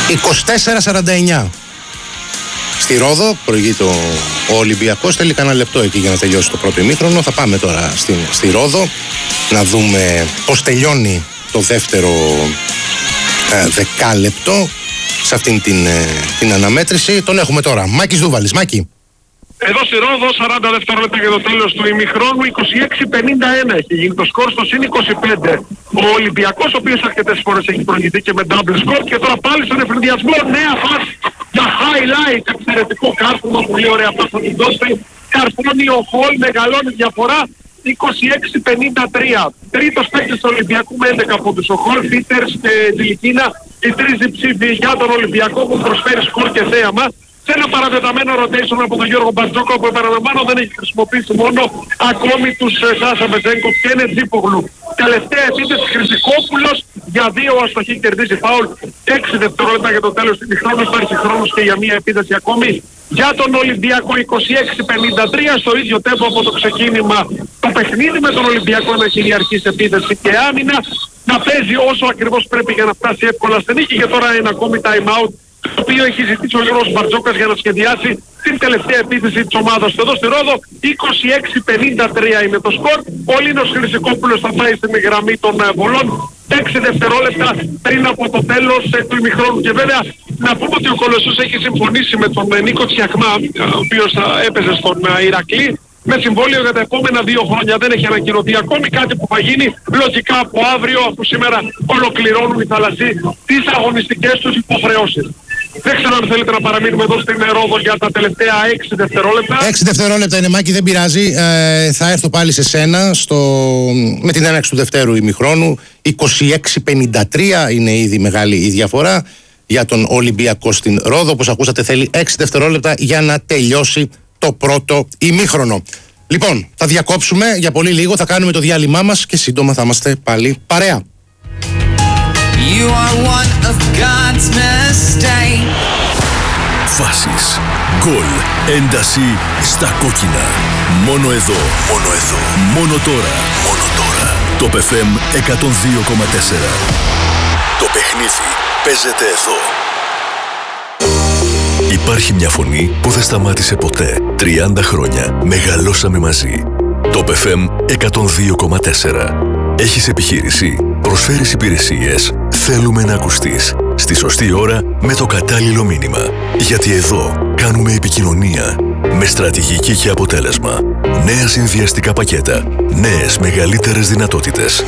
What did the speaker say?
24-49. Στη Ρόδο προηγείται ο Ολυμπιακός. Θέλει κανένα λεπτό εκεί για να τελειώσει το πρώτο ημίχρονο. Θα πάμε τώρα στη Ρόδο να δούμε πώς τελειώνει το δεύτερο δεκάλεπτο σε αυτήν την αναμέτρηση. Τον έχουμε τώρα. Μάκης Δούβαλης. Μάκη. Εδώ στη Ρόδο, 40 δευτερόλεπτα για το τέλος του ημιχρόνου, 26-51 έχει γίνει το σκορ στο συν 25. Ο Ολυμπιακός, ο οποίος αρκετές φορές έχει προηγηθεί και με double score, και τώρα πάλι στον εφηδιασμό, νέα φάση για highlight, εξαιρετικό κάρφωμα, πολύ ωραία φάση θα την δώσει. Καρφώνει ο Χολ, μεγαλώνει διαφορά, 26-53. Τρίτος παίκτης του Ολυμπιακού με 11 πόντους. Ο Χολ, Πίτερς και Τιλικίνα, οι τρεις διψήφοι για τον Ολυμπιακό που προσφέρει σκορ και θέαμα. Σε ένα παρατεταμένο rotation από τον Γιώργο Μπαρτζόκο, που επαναλαμβάνω δεν έχει χρησιμοποιήσει μόνο ακόμη τους Σάσα Μπεζέγκοφ και Νετζίπογλου. Τελευταία επίθεση Χρυσικόπουλος για 2 αστοχή, κερδίζει φάουλ. 6 δευτερόλεπτα για το τέλος του ημιχρόνου. Υπάρχει χρόνος και για μια επίθεση ακόμη για τον Ολυμπιακό. 26-53 στο ίδιο τέμπο από το ξεκίνημα το παιχνίδι, με τον Ολυμπιακό να κυριαρχεί σε επίθεση και άμυνα, να παίζει όσο ακριβώς πρέπει για να φτάσει εύκολα στην νίκη. Και τώρα ένα ακόμη time out, το οποίο έχει ζητήσει ο Γιώργος Μπαρτζόκας για να σχεδιάσει την τελευταία επίθεση της ομάδας. Εδώ στη Ρόδο 26-53 είναι το σκορ. Ο Λίνος Χρυσικόπουλος θα πάει στην γραμμή των βολών 6 δευτερόλεπτα πριν από το τέλος του ημιχρόνου. Και βέβαια να πούμε ότι ο Κολοσσός έχει συμφωνήσει με τον Νίκο Τσιακμά, ο οποίος έπαιζε στον Ηρακλή, με συμβόλαιο για τα επόμενα 2 χρόνια. Δεν έχει ανακοινωθεί ακόμη, κάτι που θα γίνει λογικά από αύριο, αφού σήμερα ολοκληρώνουν οι θαλασσοί τις αγωνιστικές τους υποχρεώσεις. Δεν ξέρω αν θέλετε να παραμείνουμε εδώ στην Ρόδο για τα τελευταία 6 δευτερόλεπτα. 6 δευτερόλεπτα είναι, Μάκη, δεν πειράζει. Θα έρθω πάλι σε σένα με την έναρξη του δευτέρου ημιχρόνου. 26-53 είναι ήδη μεγάλη η διαφορά για τον Ολυμπιακό στην Ρόδο. Όπως ακούσατε, θέλει 6 δευτερόλεπτα για να τελειώσει το πρώτο ημίχρονο. Λοιπόν, θα διακόψουμε για πολύ λίγο, θα κάνουμε το διάλειμμά μας και σύντομα θα είμαστε πάλι παρέα. You are one of God's mistakes. Φάσεις, γκολ, ένταση στα κόκκινα. Μόνο εδώ, μόνο τώρα. Το FM 102,4. Το παιχνίδι παίζεται εδώ. Υπάρχει μια φωνή που δεν σταμάτησε ποτέ. 30 χρόνια μεγαλώσαμε μαζί. Το FM 102,4. Έχεις επιχείρηση, προσφέρεις υπηρεσίες, θέλουμε να ακουστείς. Στη σωστή ώρα με το κατάλληλο μήνυμα. Γιατί εδώ κάνουμε επικοινωνία με στρατηγική και αποτέλεσμα. Νέα συνδυαστικά πακέτα, νέες μεγαλύτερες δυνατότητες.